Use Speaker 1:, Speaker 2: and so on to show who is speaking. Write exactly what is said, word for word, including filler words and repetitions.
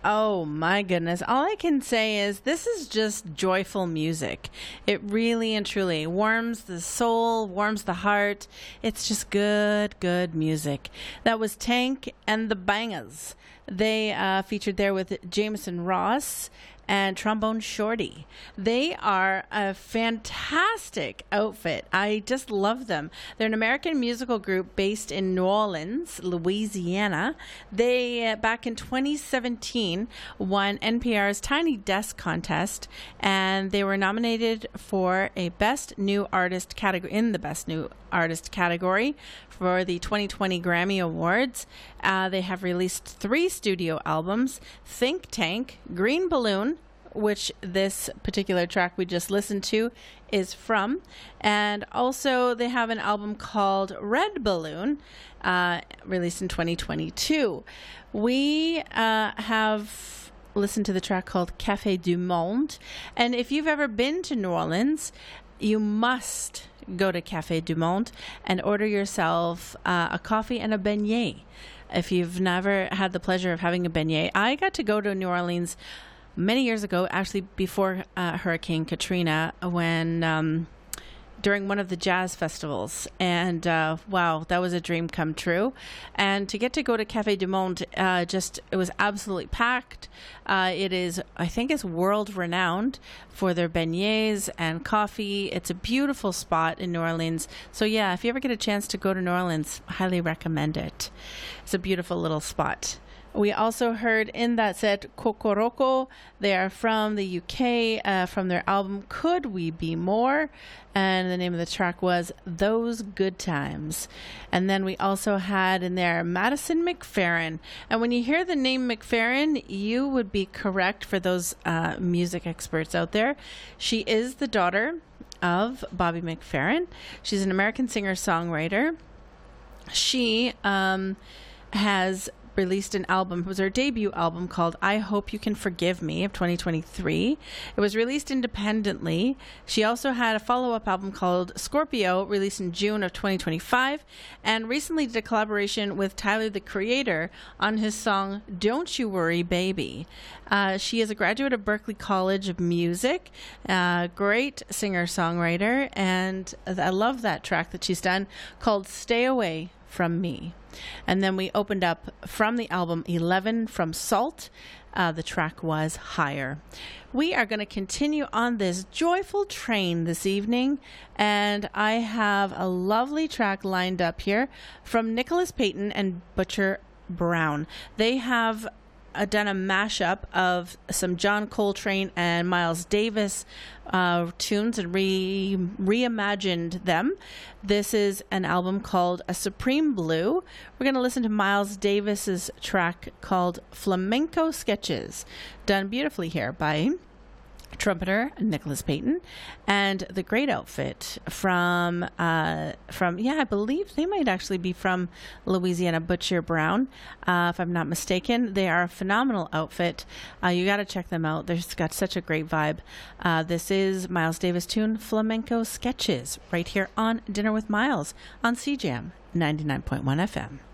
Speaker 1: Oh my goodness. All I can say is this is just joyful music. It really and truly warms the soul, warms the heart. It's just good, good music. That was Tank and the Bangers. They uh, featured there with Jameson Ross and Trombone Shorty. They are a fantastic outfit. I just love them. They're an American musical group based in New Orleans, Louisiana. They, uh, back in twenty seventeen, won N P R's Tiny Desk contest, and they were nominated for a Best New Artist category, in the Best New Artist category for the twenty twenty Grammy Awards. Uh, they have released three studio albums: Think Tank, Green Balloon, which this particular track we just listened to is from, and also they have an album called Red Balloon, uh, released in twenty twenty-two. We uh, have listened to the track called Café du Monde, and if you've ever been to New Orleans, you must go to Café du Monde and order yourself uh, a coffee and a beignet. If you've never had the pleasure of having a beignet, I got to go to New Orleans many years ago, actually before uh, Hurricane Katrina, when um, during one of the jazz festivals, and uh, wow, that was a dream come true. And to get to go to Café du Monde, uh, just it was absolutely packed. Uh, it is, I think, it's world renowned for their beignets and coffee. It's a beautiful spot in New Orleans. So yeah, if you ever get a chance to go to New Orleans, highly recommend it. It's a beautiful little spot. We also heard in that set Kokoroko. They are from the U K, uh, from their album Could We Be More? And the name of the track was Those Good Times. And then we also had in there Madison McFerrin. And when you hear the name McFerrin, you would be correct for those uh, music experts out there. She is the daughter of Bobby McFerrin. She's an American singer-songwriter. She um, has released an album. It was her debut album called I Hope You Can Forgive Me of twenty twenty-three. It was released independently. She also had a follow-up album called Scorpio, released in June of twenty twenty-five, and recently did a collaboration with Tyler, the Creator, on his song Don't You Worry Baby. Uh, she is a graduate of Berklee College of Music, uh, great singer-songwriter, and I love that track that she's done called Stay Away From Me. And then we opened up from the album eleven from Salt. Uh, the track was Higher. We are going to continue on this joyful train this evening, and I have a lovely track lined up here from Nicholas Payton and Butcher Brown. They have uh, done a mashup of some John Coltrane and Miles Davis uh, tunes and re reimagined them. This is an album called A Supreme Blue. We're going to listen to Miles Davis's track called Flamenco Sketches, done beautifully here by trumpeter Nicholas Payton, and the great outfit from uh from yeah I believe they might actually be from Louisiana, Butcher Brown, uh if I'm not mistaken. They are a phenomenal outfit. Uh you got to check them out. They've got such a great vibe. Uh this is Miles Davis tune Flamenco Sketches right here on Dinner with Miles on C J A M ninety-nine point one F M.